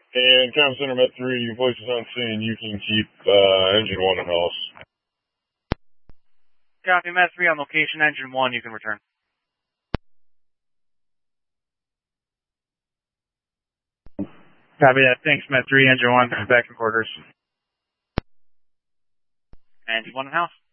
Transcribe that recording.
And Comm Center Met 3, voice is on scene. You can keep engine 1 in house. Copy, Met 3 on location, engine 1, you can return. Copy that. Thanks, Met 3, engine 1, back in quarters. Engine 1 in house.